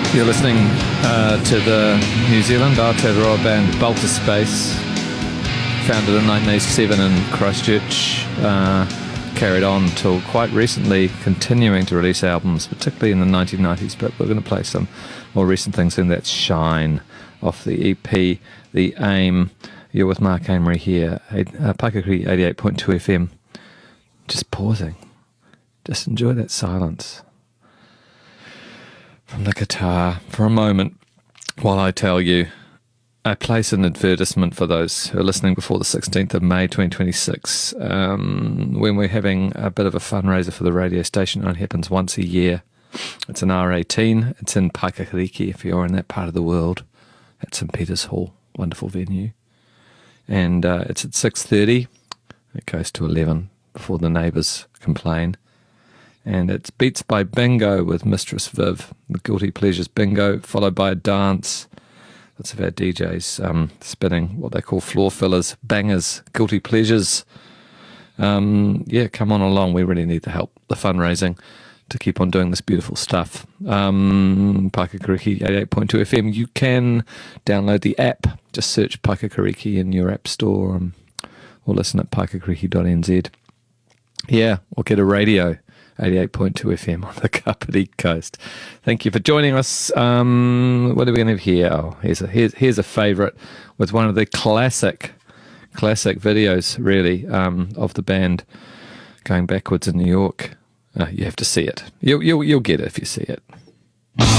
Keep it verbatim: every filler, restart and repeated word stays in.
You're listening uh, to the New Zealand Aotearoa band Balta Space, founded in nineteen eighty-seven in Christchurch, uh, carried on till quite recently, continuing to release albums, particularly in the nineteen nineties, but we're going to play some more recent things, and that's Shine off the E P, The Aim. You're with Mark Amery here, uh, Paikakuri eighty-eight point two F M. Just pausing. Just enjoy that silence from the guitar for a moment while I tell you I place an advertisement for those who are listening before the sixteenth of May twenty twenty-six, um, when we're having a bit of a fundraiser for the radio station. It happens once a year. It's an R eighteen. It's in Paikakiriki if you're in that part of the world, at St Peter's Hall. Wonderful venue. And uh, it's at six thirty. It goes to eleven before the neighbours complain. And it's Beats by Bingo with Mistress Viv, the Guilty Pleasures Bingo, followed by a dance. Lots of our D Js um, spinning what they call floor fillers, bangers, guilty pleasures. Um, yeah, come on along. We really need the help, the fundraising, to keep on doing this beautiful stuff. Um, Paikakiriki eighty-eight point two F M. You can download the app. Just search Paikakiriki in your app store, um, or listen at paikakiriki dot n z. Yeah, or get a radio. eighty-eight point two F M on the Kapiti Coast. Thank you for joining us. Um, what are we going to have here? Oh, here's a here's, here's a favourite with one of the classic classic videos, really, um, of the band going backwards in New York. Uh, you have to see it. You'll you'll you'll get it if you see it.